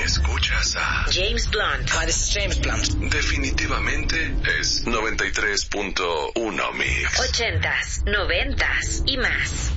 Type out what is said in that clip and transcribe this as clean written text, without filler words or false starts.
Escuchas a James Blunt. Hi, this is James Blunt. Definitivamente es 93.1 Mix. 80s, 90s y más.